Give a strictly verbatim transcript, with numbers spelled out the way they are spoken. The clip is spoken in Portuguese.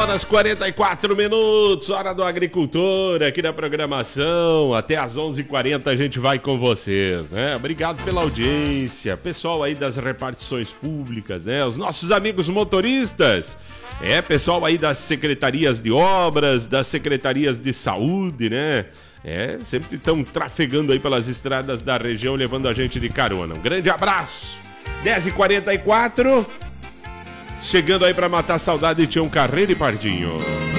horas e quarenta e quatro minutos, hora do agricultor, aqui na programação. Até às onze e quarenta a gente vai com vocês, né? Obrigado pela audiência, pessoal aí das repartições públicas, né? Os nossos amigos motoristas, é, pessoal aí das secretarias de obras, das secretarias de saúde, né? É, sempre estão trafegando aí pelas estradas da região, levando a gente de carona. Um grande abraço. dez e quarenta e quatro, chegando aí pra matar a saudade de Tião Carreiro e Pardinho.